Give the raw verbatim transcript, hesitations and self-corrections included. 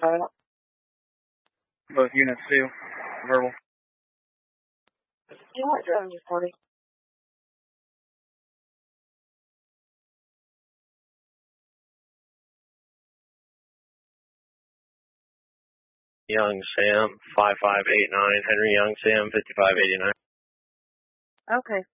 out. Both units two. Verbal. You want drone your party? Young Sam, five five eight nine. Henry Young Sam, fifty-five eighty-nine. Okay.